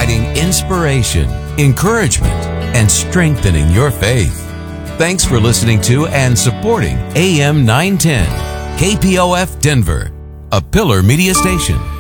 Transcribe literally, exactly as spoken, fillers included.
providing inspiration, encouragement, and strengthening your faith. Thanks for listening to and supporting A M nine ten, K P O F Denver, a Pillar Media Station.